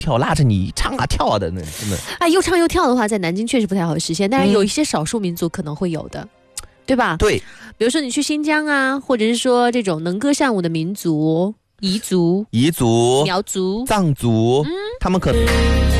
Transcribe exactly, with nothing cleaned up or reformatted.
跳，拉着你唱啊跳啊的，那真的啊，又唱又跳的话，在南京确实不太好实现，但是有一些少数民族可能会有的。对吧？ 对， 比如说你去新疆啊，或者是说这种能歌善舞的民族，彝族、 彝族、 苗族、 藏族，嗯、他们可。